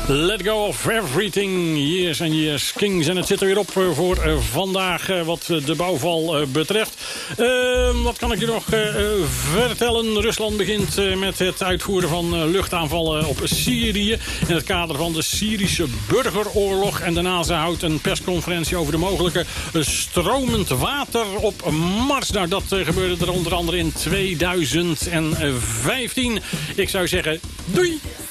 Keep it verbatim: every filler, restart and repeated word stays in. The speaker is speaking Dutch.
Let go of everything, years and years kings. En het zit er weer op voor vandaag wat de bouwval betreft. Uh, wat kan ik je nog uh, vertellen? Rusland begint uh, met het uitvoeren van uh, luchtaanvallen op Syrië. In het kader van de Syrische burgeroorlog. En daarna ze houdt een persconferentie over de mogelijke uh, stromend water op Mars. Nou, dat uh, gebeurde er onder andere in tweeduizend vijftien. Ik zou zeggen, doei!